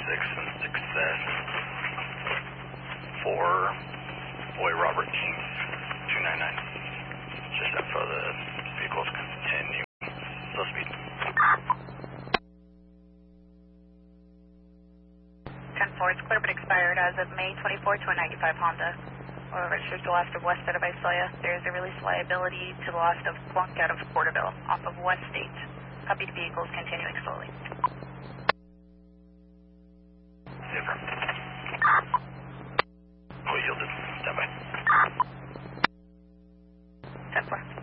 and success for Boy Robert King 299. Just info the vehicles continue slow speed. 10-4, it's clear but expired as of May 24 to a 95 Honda. Or registered to the left of West out of Visalia. There is a release liability to the left of Plunk out of Porterville, off of West State. Copied vehicles continuing slowly. Different. Full yielded. Stand by. 10-4.